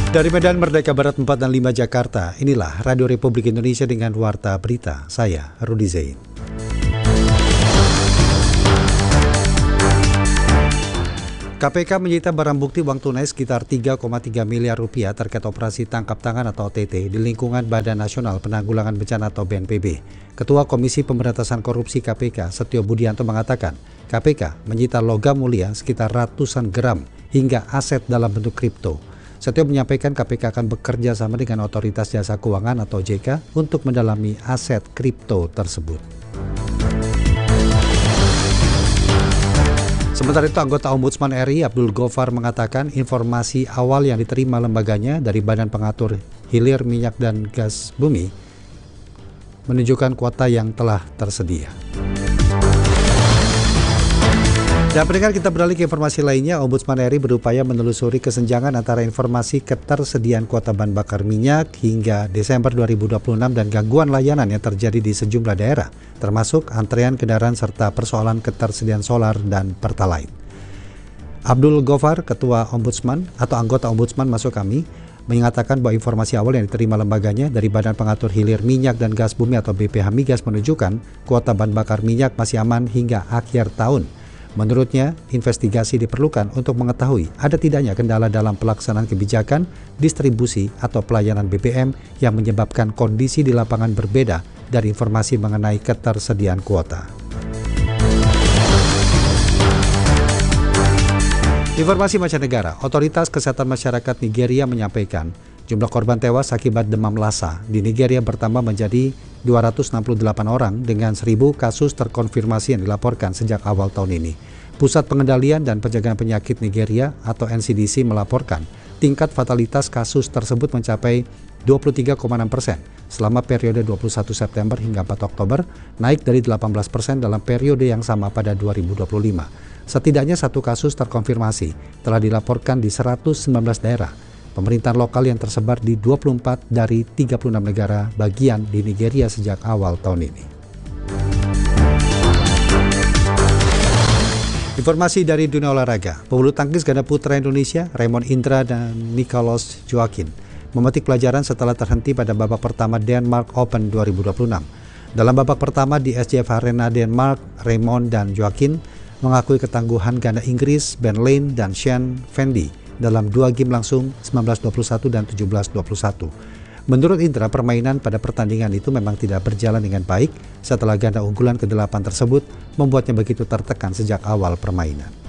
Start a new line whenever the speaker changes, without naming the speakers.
Dari Medan Merdeka Barat 4 dan 5 Jakarta, inilah Radio Republik Indonesia dengan Warta Berita. Saya Rudi Zain. KPK menyita barang bukti uang tunai sekitar 3,3 miliar rupiah terkait operasi tangkap tangan atau OTT di lingkungan Badan Nasional Penanggulangan Bencana atau BNPB. Ketua Komisi Pemberantasan Korupsi KPK, Setio Budianto mengatakan, KPK menyita logam mulia sekitar ratusan gram hingga aset dalam bentuk kripto. Setio menyampaikan KPK akan bekerja sama dengan Otoritas Jasa Keuangan atau OJK untuk mendalami aset kripto tersebut. Sementara itu, anggota Ombudsman RI Abdul Gofar mengatakan informasi awal yang diterima lembaganya dari Badan Pengatur Hilir Minyak dan Gas Bumi menunjukkan kuota yang telah tersedia. Dan pendengar, kita beralih ke informasi lainnya. Ombudsman RI berupaya menelusuri kesenjangan antara informasi ketersediaan kuota bahan bakar minyak hingga Desember 2026 dan gangguan layanan yang terjadi di sejumlah daerah, termasuk antrean kendaraan serta persoalan ketersediaan solar dan Pertalite. Abdul Gofar, Ketua Ombudsman atau anggota Ombudsman Masuk Kami, mengatakan bahwa informasi awal yang diterima lembaganya dari Badan Pengatur Hilir Minyak dan Gas Bumi atau BPH Migas menunjukkan kuota bahan bakar minyak masih aman hingga akhir tahun. Menurutnya, investigasi diperlukan untuk mengetahui ada tidaknya kendala dalam pelaksanaan kebijakan, distribusi, atau pelayanan BBM yang menyebabkan kondisi di lapangan berbeda dari informasi mengenai ketersediaan kuota. Informasi mancanegara, Otoritas Kesehatan Masyarakat Nigeria menyampaikan jumlah korban tewas akibat demam Lassa di Nigeria bertambah menjadi 268 orang dengan 1.000 kasus terkonfirmasi yang dilaporkan sejak awal tahun ini. Pusat Pengendalian dan Pencegahan Penyakit Nigeria atau NCDC melaporkan tingkat fatalitas kasus tersebut mencapai 23,6% selama periode 21 September hingga 4 Oktober, naik dari 18% dalam periode yang sama pada 2025. Setidaknya satu kasus terkonfirmasi telah dilaporkan di 119 daerah pemerintahan lokal yang tersebar di 24 dari 36 negara bagian di Nigeria sejak awal tahun ini. Informasi dari dunia olahraga, pebulu tangkis ganda putra Indonesia Raymond Indra dan Nicolas Joaquin memetik pelajaran setelah terhenti pada babak pertama Denmark Open 2026. Dalam babak pertama di SJF Arena Denmark, Raymond dan Joaquin mengakui ketangguhan ganda Inggris Ben Lane dan Shane Fendi dalam dua game langsung 19-21 dan 17-21. Menurut Indra, permainan pada pertandingan itu memang tidak berjalan dengan baik setelah ganda unggulan ke-8 tersebut membuatnya begitu tertekan sejak awal permainan.